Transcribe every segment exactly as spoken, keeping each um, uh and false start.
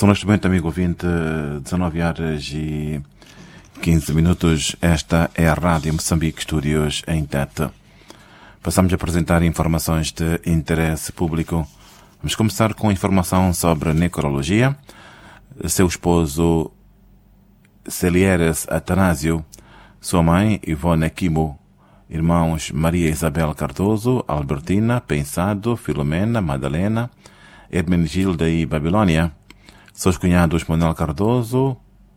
São neste momento, amigo ouvinte, dezanove horas e quinze minutos. Esta é a Rádio Moçambique, estúdios em Tete. Passamos a apresentar informações de interesse público. Vamos começar com informação sobre necrologia. Seu esposo, Celieres Atanásio, sua mãe, Ivone Quimo, irmãos Maria Isabel Cardoso, Albertina, Pensado, Filomena, Madalena, Hermenegilda e Babilônia, seus cunhados Manuel Cardoso,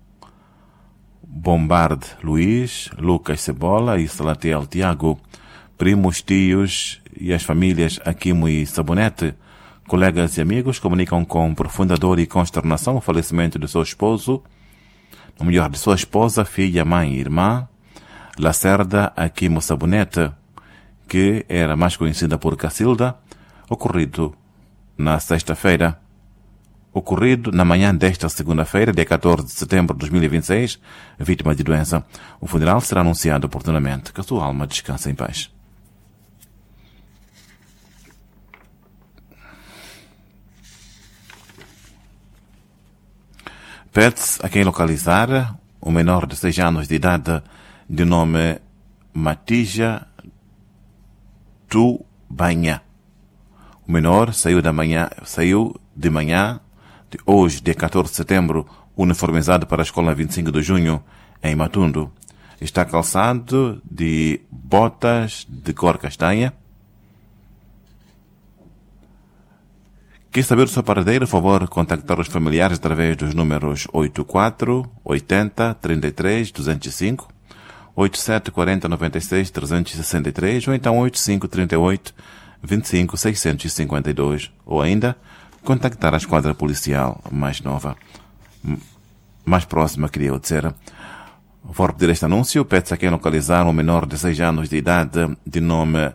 Bombarde Luís, Lucas Cebola e Salatiel Tiago, primos, tios e as famílias Aquimo e Sabonete, colegas e amigos comunicam com profunda dor e consternação o falecimento de seu esposo, ou melhor, de sua esposa, filha, mãe e irmã, Lacerda Aquimo Sabonete, que era mais conhecida por Cacilda, ocorrido na sexta-feira, ocorrido na manhã desta segunda-feira, dia catorze de setembro de dois mil e vinte e seis, vítima de doença. O funeral será anunciado oportunamente. Que a sua alma descanse em paz. Pede-se a quem localizar um menor de seis anos de idade de nome Matija Tubanha. O menor saiu da manhã, saiu de manhã de hoje, dia catorze de setembro, uniformizado para a escola vinte e cinco de junho, em Matundo. Está calçado de botas de cor castanha. Quer saber o seu paradeiro? Por favor, contactar os familiares através dos números oitenta e quatro, oitenta, trinta e três, duzentos e cinco, oitenta e sete, quarenta, noventa e seis, trezentos e sessenta e três, ou então oitenta e cinco, trinta e oito, vinte e cinco, seiscentos e cinquenta e dois, ou ainda contactar a esquadra policial mais nova, mais próxima, queria eu dizer. Vou repetir este anúncio. Pede-se a quem localizar um menor de seis anos de idade de nome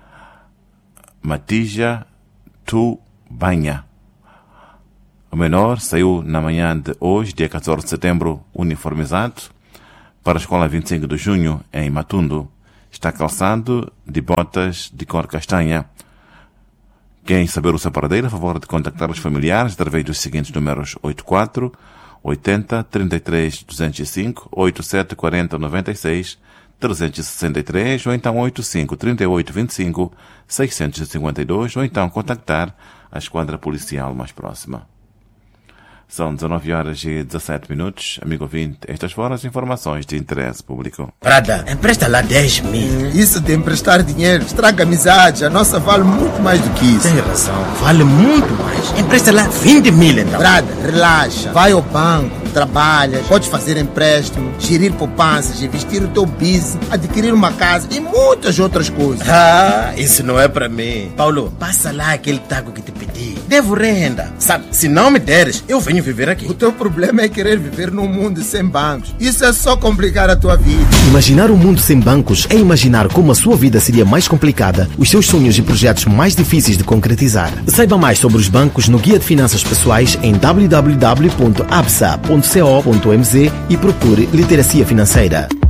Matija Tubanha. O menor saiu na manhã de hoje, dia catorze de setembro, uniformizado para a escola vinte e cinco de junho, em Matundo. Está calçado de botas de cor castanha. Quem saber o seu paradeiro, a favor de contactar os familiares através dos seguintes números oitenta e quatro, oitenta, trinta e três, duzentos e cinco, oitenta e sete, quarenta, noventa e seis, trezentos e sessenta e três, ou então oitenta e cinco, trinta e oito, vinte e cinco, seiscentos e cinquenta e dois, ou então contactar a esquadra policial mais próxima. São dezanove horas e dezassete minutos. Amigo ouvinte, estas foram as informações de interesse público. Prada, empresta lá dez mil. Isso de emprestar dinheiro estraga amizade. A nossa vale muito mais do que isso. Tem razão, vale muito mais. Empresta lá vinte mil então. Prada, relaxa. Vai ao banco, trabalhas, podes fazer empréstimo, gerir poupanças, investir o teu business, adquirir uma casa e muitas outras coisas. Ah, isso não é para mim. Paulo, passa lá aquele taco que te pedi. Devo renda. Sabe, se não me deres, eu venho viver aqui. O teu problema é querer viver num mundo sem bancos. Isso é só complicar a tua vida. Imaginar um mundo sem bancos é imaginar como a sua vida seria mais complicada, os seus sonhos e projetos mais difíceis de concretizar. Saiba mais sobre os bancos no Guia de Finanças Pessoais em w w w ponto absa ponto co ponto m z e procure literacia financeira.